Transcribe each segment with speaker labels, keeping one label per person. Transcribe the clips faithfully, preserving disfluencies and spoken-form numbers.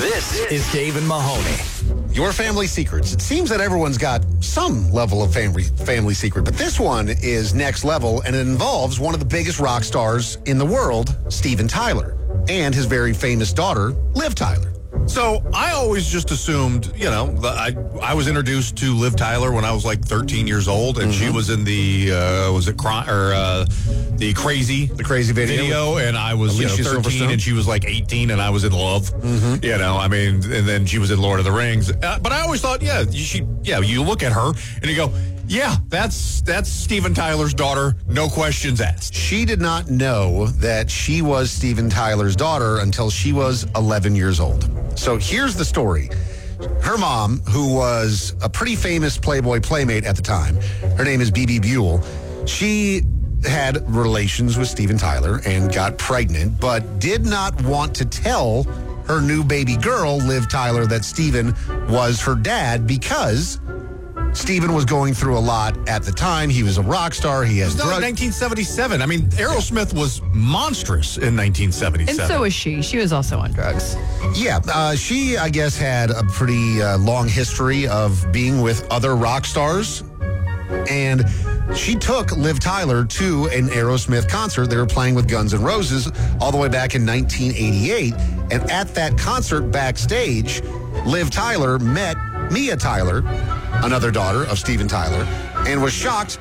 Speaker 1: This is Dave and Mahoney.
Speaker 2: Your family secrets. It seems that everyone's got some level of family family secret, but this one is next level, and it involves one of the biggest rock stars in the world, Steven Tyler, and his very famous daughter, Liv Tyler.
Speaker 3: So I always just assumed, you know, the, I I was introduced to Liv Tyler when I was like thirteen years old, and mm-hmm. she was in the uh, was it cry, or uh, the crazy
Speaker 2: the crazy video,
Speaker 3: video and I was you know, thirteen, and she was like eighteen, and I was in love. Mm-hmm. You know, I mean, and then she was in Lord of the Rings. Uh, but I always thought, yeah, you she yeah, you look at her and you go, yeah, that's that's Steven Tyler's daughter, no questions asked.
Speaker 2: She did not know that she was Steven Tyler's daughter until she was eleven years old. So here's the story. Her mom, who was a pretty famous Playboy playmate at the time, her name is Bebe Buell, she had relations with Steven Tyler and got pregnant, but did not want to tell her new baby girl, Liv Tyler, that Steven was her dad because Steven was going through a lot at the time. He was a rock star. He has
Speaker 3: drugs. nineteen seventy-seven. I mean, Aerosmith was monstrous in nineteen seventy-seven.
Speaker 4: And so was she. She was also on drugs.
Speaker 2: Yeah. Uh, she, I guess, had a pretty uh, long history of being with other rock stars. And she took Liv Tyler to an Aerosmith concert. They were playing with Guns N' Roses all the way back in nineteen eighty-eight. And at that concert backstage, Liv Tyler met Mia Tyler, another daughter of Steven Tyler, and was shocked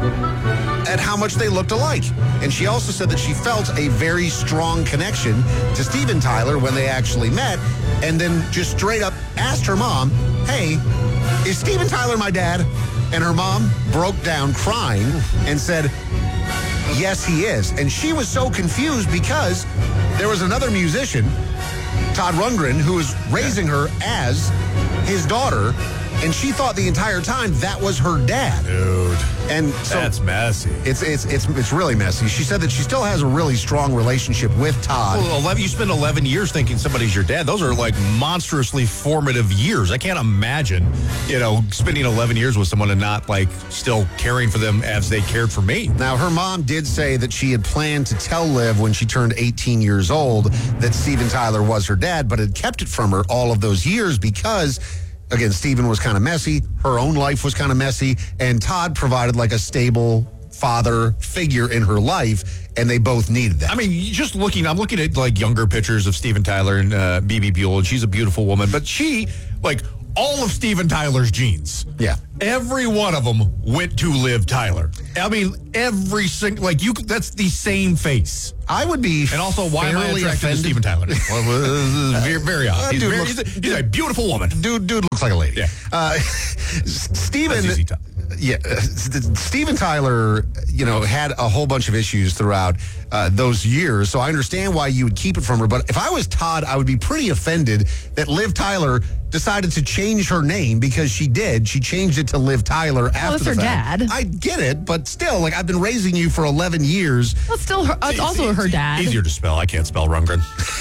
Speaker 2: at how much they looked alike. And she also said that she felt a very strong connection to Steven Tyler when they actually met, and then just straight up asked her mom, hey, is Steven Tyler my dad? And her mom broke down crying and said, yes, he is. And she was so confused because there was another musician, Todd Rundgren, who was raising her as his daughter, and she thought the entire time that was her dad.
Speaker 3: Dude,
Speaker 2: and so
Speaker 3: that's messy.
Speaker 2: It's it's it's it's really messy. She said that she still has a really strong relationship with Todd.
Speaker 3: Well, eleven, you spend eleven years thinking somebody's your dad. Those are like monstrously formative years. I can't imagine, you know, spending eleven years with someone and not like still caring for them as they cared for me.
Speaker 2: Now, her mom did say that she had planned to tell Liv when she turned eighteen years old that Steven Tyler was her dad, but had kept it from her all of those years because, again, Steven was kind of messy. Her own life was kind of messy. And Todd provided like a stable father figure in her life, and they both needed that.
Speaker 3: I mean, just looking, I'm looking at like younger pictures of Steven Tyler and uh, Bebe Buell, and she's a beautiful woman. But she, like, all of Steven Tyler's genes.
Speaker 2: Yeah.
Speaker 3: Every one of them went to Liv Tyler. I mean, every single, like, you, that's the same face.
Speaker 2: I would be
Speaker 3: And also, why am I attracted
Speaker 2: offended?
Speaker 3: to Steven Tyler? Well, very, very odd. He's,
Speaker 2: dude
Speaker 3: very,
Speaker 2: looks,
Speaker 3: he's, a, he's a beautiful woman.
Speaker 2: Dude, dude looks like a lady.
Speaker 3: Yeah.
Speaker 2: Uh, Steven,
Speaker 3: That's easy to-
Speaker 2: yeah, uh, Steven Tyler, you know, had a whole bunch of issues throughout uh, those years, so I understand why you would keep it from her. But if I was Todd, I would be pretty offended that Liv Tyler decided to change her name, because she did. She changed it to Liv Tyler after
Speaker 4: well, it's
Speaker 2: the
Speaker 4: her
Speaker 2: fact.
Speaker 4: dad.
Speaker 2: I get it, but still, like, I've been raising you for eleven years.
Speaker 4: Well, it's still her, it's also her dad.
Speaker 3: Easier to spell. I can't spell Rundgren.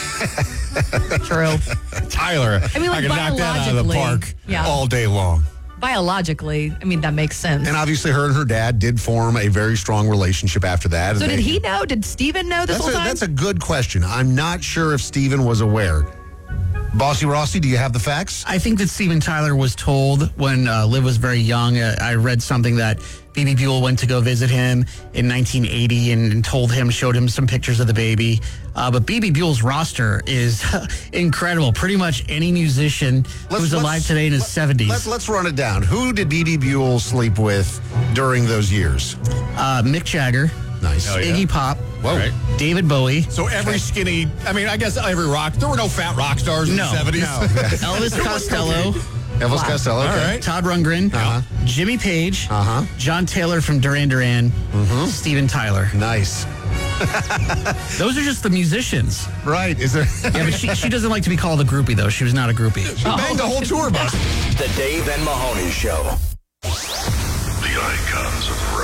Speaker 4: True.
Speaker 3: Tyler,
Speaker 4: I mean, like,
Speaker 3: I can knock that out of the park
Speaker 4: yeah.
Speaker 3: all day long.
Speaker 4: Biologically, I mean, that makes sense.
Speaker 2: And obviously, her and her dad did form a very strong relationship after that.
Speaker 4: So
Speaker 2: And
Speaker 4: did
Speaker 2: they-
Speaker 4: he know? Did Steven know this
Speaker 2: That's
Speaker 4: whole
Speaker 2: a,
Speaker 4: time?
Speaker 2: that's a good question. I'm not sure if Steven was aware. Bossy Rossi, do you have the facts?
Speaker 5: I think that Steven Tyler was told when uh, Liv was very young. Uh, I read something that Bebe Buell went to go visit him in nineteen eighty and, and told him, showed him some pictures of the baby. Uh, but Bebe Buell's roster is incredible. Pretty much any musician
Speaker 2: Let's-
Speaker 5: who's alive
Speaker 2: let's-
Speaker 5: today in his
Speaker 2: let-
Speaker 5: seventies.
Speaker 2: Let's, let's run it down. Who did Bebe Buell sleep with during those years?
Speaker 5: Uh, Mick Jagger,
Speaker 2: Nice.
Speaker 3: Oh, yeah.
Speaker 5: Iggy Pop,
Speaker 2: Whoa.
Speaker 3: Right.
Speaker 5: David Bowie,
Speaker 3: So every skinny, I mean, I guess every rock, there were no fat rock stars in
Speaker 5: No,
Speaker 3: the seventies.
Speaker 2: no.
Speaker 5: Elvis Costello,
Speaker 2: Elvis Costello. Okay.
Speaker 3: All right.
Speaker 5: Todd Rundgren,
Speaker 2: Uh-huh.
Speaker 5: Jimmy Page,
Speaker 2: Uh-huh.
Speaker 5: John Taylor from Duran Duran, Steven Tyler.
Speaker 2: Nice.
Speaker 5: Those are just the musicians.
Speaker 2: Right. Is there?
Speaker 5: Yeah, but she, she doesn't like to be called a groupie, though. She was not a groupie.
Speaker 2: She banged the whole tour bus.
Speaker 1: The Dave and Mahoney Show.
Speaker 6: The icons of